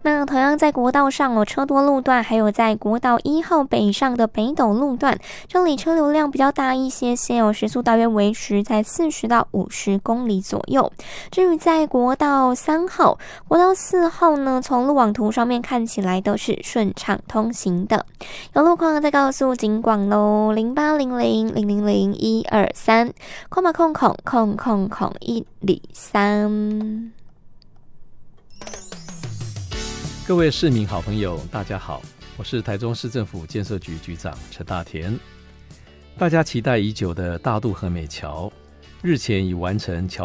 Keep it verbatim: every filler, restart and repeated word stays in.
那同样在国道上哦，车多路段，还有在国道一号北上的北斗路段，这里车流量比较大一些些哦，时速大约维持在四十到五十公里左右。至于在国道三号、国道四号呢，从路网图上面看起来都是顺畅通行的。有路况再告诉警广喽，零八零零零零零一二三，空码空空空空空一里三。 各位市民好朋友，大家好，我是台中市政府建设局局长陈大田。大家期待已久的大渡和美桥日前已完成桥